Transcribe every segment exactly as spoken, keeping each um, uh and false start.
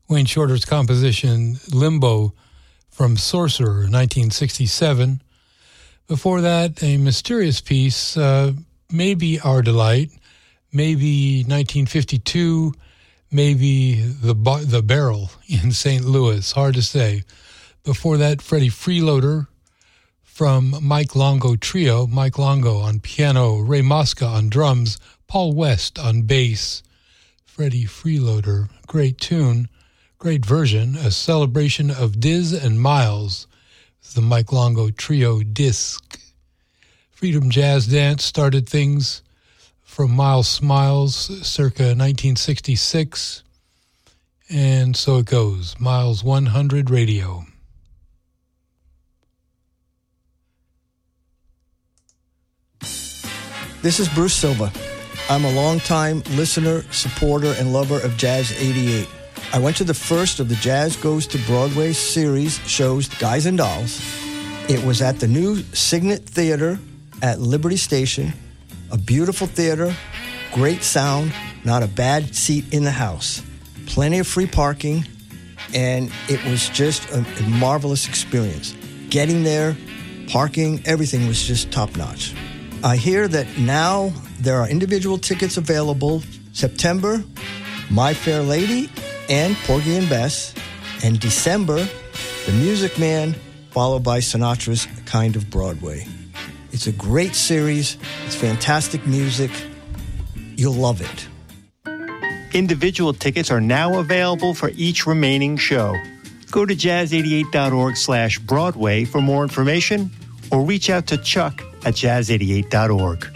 Wayne Shorter's composition Limbo from Sorcerer, nineteen sixty-seven. Before that, a mysterious piece, uh, maybe Our Delight, maybe nineteen fifty-two, maybe The Bar- the Barrel in Saint Louis, hard to say. Before that, Freddie Freeloader from Mike Longo Trio, Mike Longo on piano, Ray Mosca on drums, Paul West on bass. Freddie Freeloader, great tune, great version, a celebration of Diz and Miles, the Mike Longo Trio disc. Freedom Jazz Dance started things from Miles Smiles circa nineteen sixty-six, and so it goes. Miles one hundred Radio. This is Bruce Silva. I'm a longtime listener, supporter, and lover of Jazz eighty-eight. I went to the first of the Jazz Goes to Broadway series shows, Guys and Dolls. It was at the new Signet Theater at Liberty Station. A beautiful theater, great sound, not a bad seat in the house. Plenty of free parking, and it was just a, a marvelous experience. Getting there, parking, everything was just top-notch. I hear that now there are individual tickets available September, My Fair Lady, and Porgy and Bess, and December, The Music Man, followed by Sinatra's Kind of Broadway. It's a great series. It's fantastic music. You'll love it. Individual tickets are now available for each remaining show. Go to jazz eighty-eight dot org slash Broadway for more information, or reach out to Chuck at jazz eighty-eight dot org.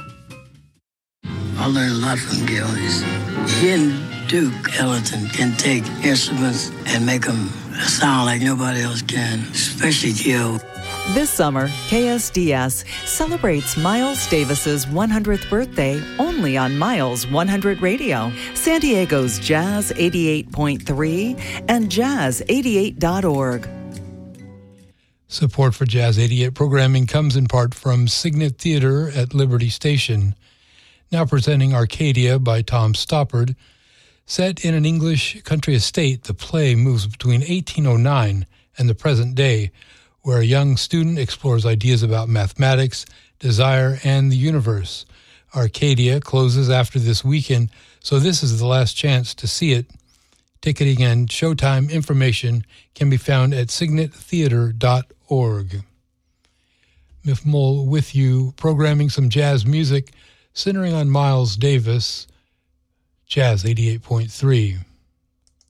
I learned a lot from Gil. He and Duke Ellington can take instruments and make them sound like nobody else can, especially Gil. This summer, K S D S celebrates Miles Davis's one hundredth birthday only on Miles one hundred Radio, San Diego's Jazz eighty-eight point three, and jazz eighty-eight dot org. Support for Jazz eighty-eight programming comes in part from Signet Theater at Liberty Station. Now presenting Arcadia by Tom Stoppard. Set in an English country estate, the play moves between eighteen oh nine and the present day, where a young student explores ideas about mathematics, desire, and the universe. Arcadia closes after this weekend, so this is the last chance to see it. Ticketing and showtime information can be found at signet theater dot org. Miff Mole with you, programming some jazz music, centering on Miles Davis, Jazz eighty-eight point three.